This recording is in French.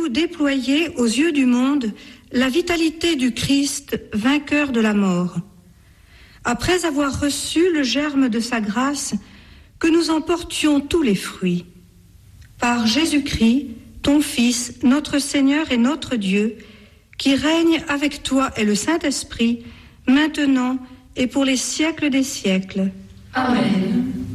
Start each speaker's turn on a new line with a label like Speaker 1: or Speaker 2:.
Speaker 1: nous déployer aux yeux du monde la vitalité du Christ, vainqueur de la mort. Après avoir reçu le germe de sa grâce, que nous en portions tous les fruits. Par Jésus-Christ, ton Fils, notre Seigneur et notre Dieu, qui règne avec toi et le Saint-Esprit, maintenant et pour les siècles des siècles.
Speaker 2: Amen.